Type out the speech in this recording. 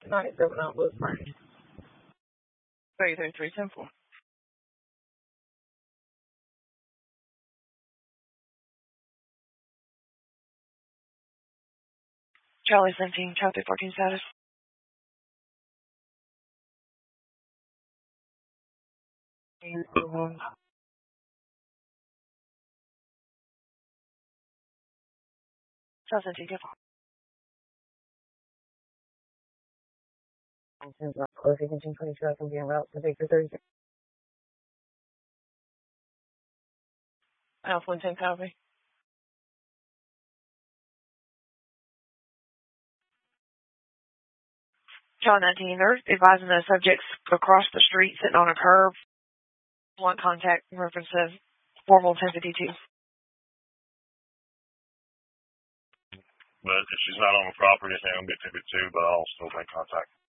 97 Blue Springs. 333 Temple. Charlie 17, Charlie 14 status. Charlie 17, careful. Close 1822, can be en route to Victor 36. Alpha 110, copy. Charlie 19, they're advising the subjects across the street sitting on a curb. One contact reference of formal 1052. But if she's not on the property, it's going to get 2, but I'll still make contact.